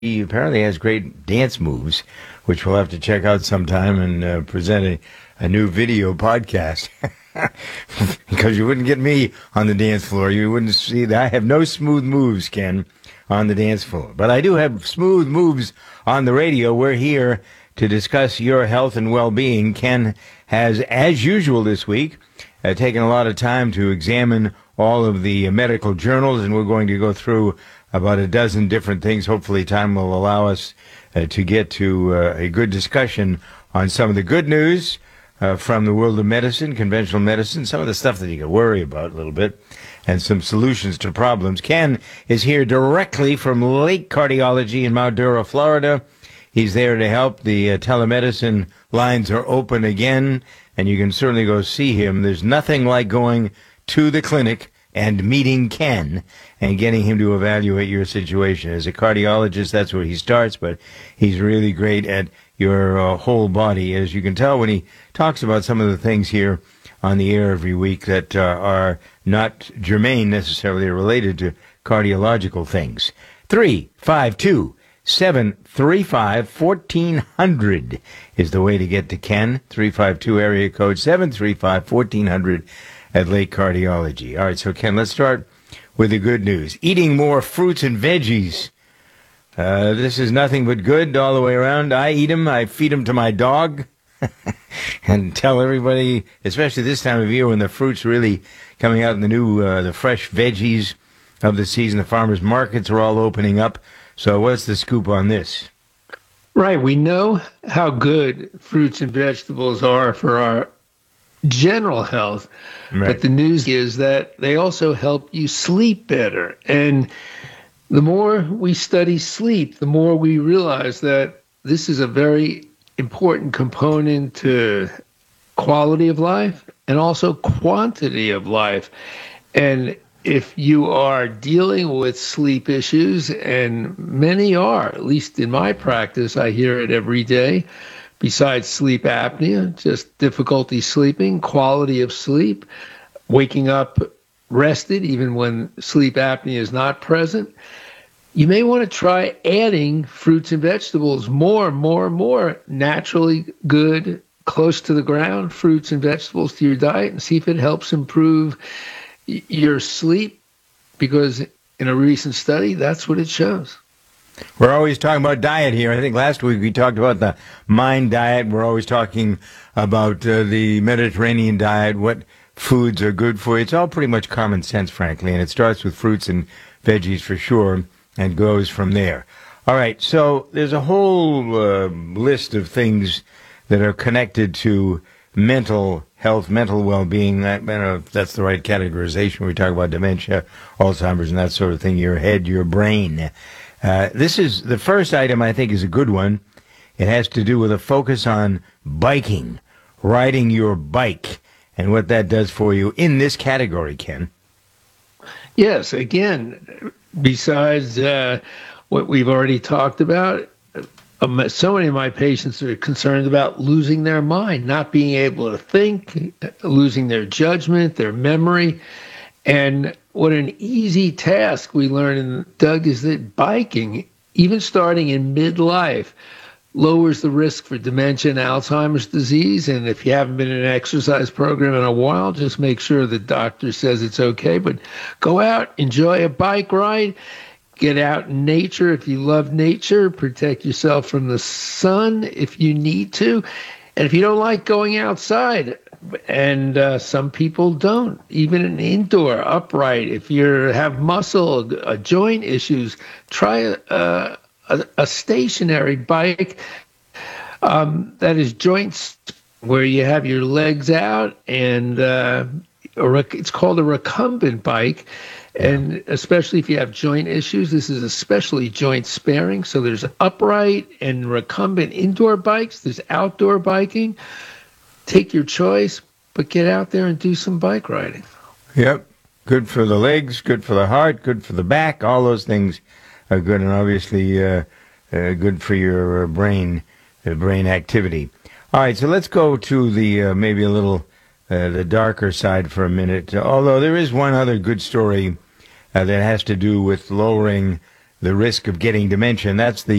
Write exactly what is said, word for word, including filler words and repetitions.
he apparently has great dance moves, which we'll have to check out sometime and uh, present a, a new video podcast. Because you wouldn't get me on the dance floor. You wouldn't see that. I have no smooth moves, Ken, on the dance floor. But I do have smooth moves on the radio. We're here to discuss your health and well-being. Ken has, as usual this week, uh, taken a lot of time to examine all of the uh, medical journals, and we're going to go through about a dozen different things. Hopefully time will allow us uh, to get to uh, a good discussion on some of the good news uh, from the world of medicine, conventional medicine, some of the stuff that you can worry about a little bit, and some solutions to problems. Ken is here directly from Lake Cardiology in Mount Dura, Florida. He's there to help. The uh, telemedicine lines are open again, and you can certainly go see him. There's nothing like going to the clinic and meeting Ken and getting him to evaluate your situation. As a cardiologist, that's where he starts, but he's really great at your uh, whole body. As you can tell when he talks about some of the things here on the air every week that uh, are not germane necessarily related to cardiological things. three five two, seven three five, one four zero zero is the way to get to Ken. three five two area code seven three five, one four zero zero at Lake Cardiology. All right, so Ken, let's start with the good news. Eating more fruits and veggies. Uh, this is nothing but good all the way around. I eat them. I feed them to my dog. And tell everybody, especially this time of year when the fruit's really coming out in the new, uh, the fresh veggies of the season. The farmers markets are all opening up. So what's the scoop on this? Right. We know how good fruits and vegetables are for our general health. Right. But the news is that they also help you sleep better. And the more we study sleep, the more we realize that this is a very important component to quality of life and also quantity of life. And if you are dealing with sleep issues, and many are, at least in my practice, I hear it every day, besides sleep apnea, just difficulty sleeping, quality of sleep, waking up rested even when sleep apnea is not present, you may want to try adding fruits and vegetables more, more, more naturally good, close to the ground fruits and vegetables to your diet and see if it helps improve y- your sleep, because in a recent study, that's what it shows. We're always talking about diet here. I think last week we talked about the MIND diet. We're always talking about uh, the Mediterranean diet, what foods are good for you. It's all pretty much common sense, frankly, and it starts with fruits and veggies for sure and goes from there. All right, so there's a whole uh, list of things that are connected to mental health, mental well-being. I don't know if that's the right categorization. We talk about dementia, Alzheimer's, and that sort of thing, your head, your brain. Uh, this is the first item I think is a good one. It has to do with a focus on biking, riding your bike, and what that does for you in this category, Ken. Yes, again, besides uh, what we've already talked about, um, so many of my patients are concerned about losing their mind, not being able to think, losing their judgment, their memory. And what an easy task we learn in Doug is that biking, even starting in midlife, lowers the risk for dementia and Alzheimer's disease. And if you haven't been in an exercise program in a while, just make sure the doctor says it's okay. But go out, enjoy a bike ride, get out in nature if you love nature, protect yourself from the sun if you need to. And if you don't like going outside, and uh, some people don't, even an indoor upright, if you have muscle, uh, joint issues, try a, a, a stationary bike um, that is joints where you have your legs out, and uh, a rec- it's called a recumbent bike. And especially if you have joint issues, this is especially joint sparing. So there's upright and recumbent indoor bikes. There's outdoor biking. Take your choice, but get out there and do some bike riding. Yep. Good for the legs, good for the heart, good for the back. All those things are good, and obviously uh, uh, good for your uh, brain, uh, brain activity. All right, so let's go to the uh, maybe a little uh, the darker side for a minute. Although there is one other good story uh, that has to do with lowering the risk of getting dementia. And that's the